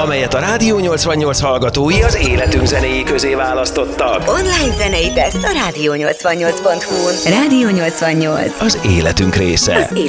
amelyet a Rádió 88 hallgatói az életünk zenéi közé választottak. Online zenei teszt a rádió88.hu-n. Rádió 88. Az életünk része.